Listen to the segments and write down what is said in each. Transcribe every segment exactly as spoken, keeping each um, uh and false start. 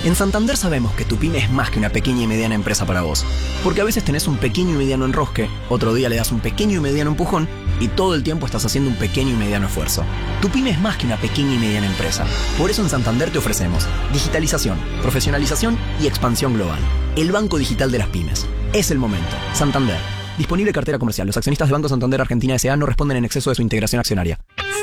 En Santander sabemos que tu pyme es más que una pequeña y mediana empresa para vos. Porque a veces tenés un pequeño y mediano enrosque, otro día le das un pequeño y mediano empujón y todo el tiempo estás haciendo un pequeño y mediano esfuerzo. Tu pyme es más que una pequeña y mediana empresa. Por eso en Santander te ofrecemos digitalización, profesionalización y expansión global. El banco digital de las pymes. Es el momento. Santander. Disponible cartera comercial. Los accionistas de Banco Santander Argentina S A no responden en exceso de su integración accionaria.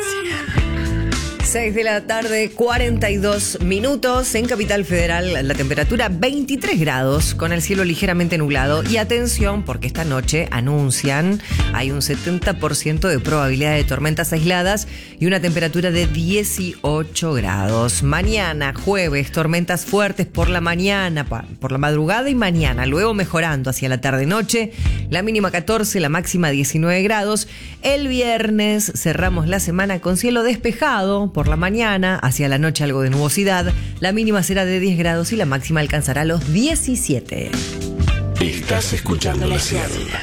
seis de la tarde, cuarenta y dos minutos. En Capital Federal la temperatura veintitrés grados con el cielo ligeramente nublado. Y atención porque esta noche anuncian hay un setenta por ciento de probabilidad de tormentas aisladas y una temperatura de dieciocho grados. Mañana, jueves, tormentas fuertes por la mañana, por la madrugada y mañana. Luego mejorando hacia la tarde-noche. La mínima catorce, la máxima diecinueve grados. El viernes cerramos la semana con cielo despejado por la mañana, hacia la noche algo de nubosidad, la mínima será de diez grados y la máxima alcanzará los diecisiete. Estás escuchando la cien.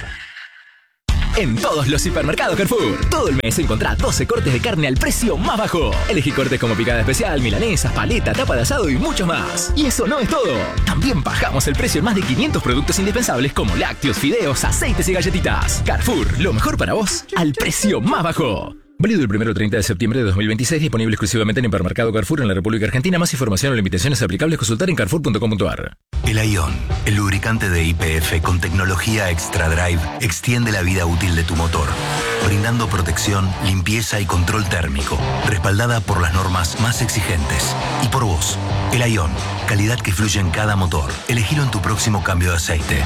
En todos los hipermercados Carrefour, todo el mes encontrá doce cortes de carne al precio más bajo. Elegí cortes como picada especial, milanesas, paleta, tapa de asado y mucho más. Y eso no es todo. También bajamos el precio en más de quinientos productos indispensables como lácteos, fideos, aceites y galletitas. Carrefour, lo mejor para vos al precio más bajo. Válido el primero al treinta de septiembre de dos mil veintiséis, disponible exclusivamente en Hipermercado Carrefour en la República Argentina. Más información o limitaciones aplicables consultar en carrefour punto com punto a r. El Ion, el lubricante de Y P F con tecnología Extra Drive, extiende la vida útil de tu motor, brindando protección, limpieza y control térmico, respaldada por las normas más exigentes. Y por vos, el Ion, calidad que fluye en cada motor. Elegilo en tu próximo cambio de aceite.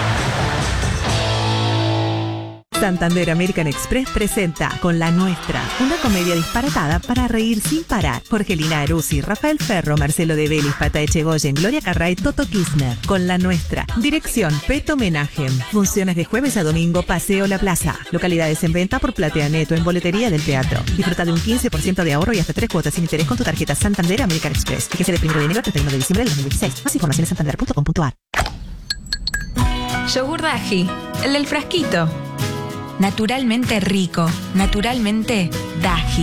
Santander American Express presenta Con la Nuestra, una comedia disparatada para reír sin parar. Jorgelina Aruzzi, Rafael Ferro, Marcelo De Vélez, Pata Echegoyen, Gloria Carray, Toto Kirchner. Con la Nuestra. Dirección Peto Menajem. Funciones de jueves a domingo, Paseo La Plaza. Localidades en venta por Platea Neto en boletería del teatro. Disfruta de un quince por ciento de ahorro y hasta tres cuotas sin interés con tu tarjeta Santander American Express. Fíjese del primero de enero al treinta y uno de diciembre del dos mil dieciséis. Más información en santander punto com punto a r. Yogur Daji, el del frasquito. Naturalmente rico, naturalmente Daji.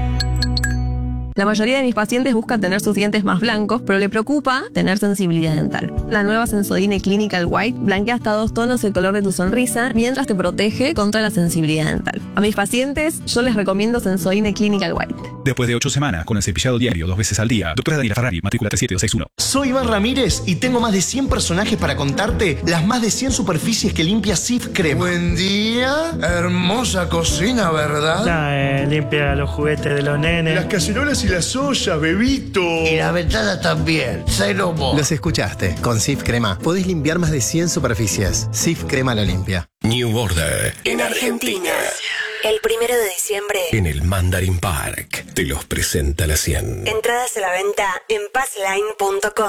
La mayoría de mis pacientes buscan tener sus dientes más blancos, pero le preocupa tener sensibilidad dental. La nueva Sensodyne Clinical White blanquea hasta dos tonos el color de tu sonrisa, mientras te protege contra la sensibilidad dental. A mis pacientes, yo les recomiendo Sensodyne Clinical White. Después de ocho semanas, con el cepillado diario dos veces al día, doctora Daniela Ferrari, matrícula tres siete dos seis uno. Soy Iván Ramírez y tengo más de cien personajes para contarte las más de cien superficies que limpia Cif Crema. Buen día, hermosa cocina, ¿verdad? La, eh, limpia los juguetes de los nenes. Las cacerolas y las ollas, bebito. Y la ventana también, cero mo. Los escuchaste, con Cif Crema podés limpiar más de cien superficies. Cif Crema la limpia. New Order en Argentina. El primero de diciembre. En el Mandarin Park. Te los presenta la cien. Entradas a la venta en passline punto com.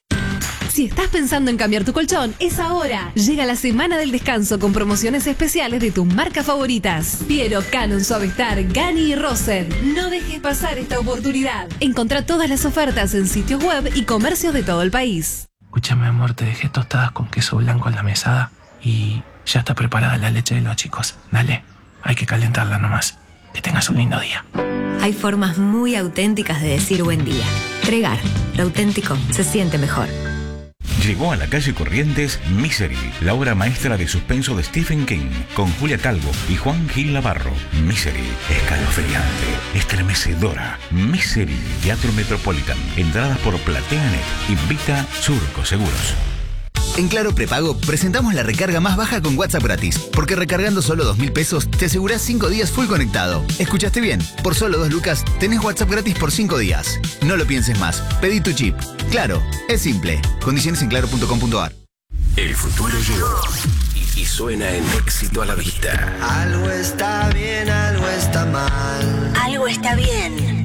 Si estás pensando en cambiar tu colchón, es ahora. Llega la semana del descanso con promociones especiales de tus marcas favoritas. Piero, Canon, Suavestar, Gani y Rosen. No dejes pasar esta oportunidad. Encontrá todas las ofertas en sitios web y comercios de todo el país. Escúchame, amor, te dejé tostadas con queso blanco en la mesada y ya está preparada la leche de los chicos. Dale, hay que calentarla nomás. Que tengas un lindo día. Hay formas muy auténticas de decir buen día. Tregar, lo auténtico se siente mejor. Llegó a la calle Corrientes Misery, la obra maestra de suspenso de Stephen King, con Julia Calvo y Juan Gil Navarro. Misery, escalofriante, estremecedora. Misery, Teatro Metropolitan. Entradas por PlateaNet. Invita Surco Seguros. En Claro Prepago presentamos la recarga más baja con WhatsApp gratis, porque recargando solo dos mil pesos te asegurás cinco días full conectado. ¿Escuchaste bien? Por solo dos lucas tenés WhatsApp gratis por cinco días. No lo pienses más, pedí tu chip. Claro, es simple. Condiciones en claro punto com punto a r. El futuro llegó y suena en Éxito a la Vista. Algo está bien, algo está mal. Algo está bien.